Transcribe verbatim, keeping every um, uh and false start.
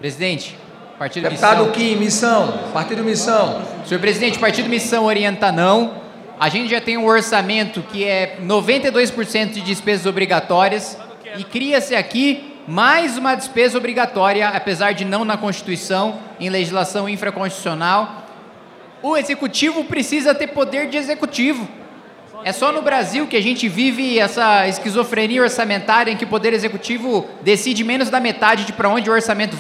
Presidente, Partido Deputado Missão. Kim, Missão. Partido Missão. Senhor presidente, Partido Missão orienta não. A gente já tem um orçamento que é noventa e dois por cento de despesas obrigatórias e cria-se aqui mais uma despesa obrigatória, apesar de não na Constituição, em legislação infraconstitucional. O Executivo precisa ter poder de Executivo. É só no Brasil que a gente vive essa esquizofrenia orçamentária em que o Poder Executivo decide menos da metade de para onde o orçamento vai.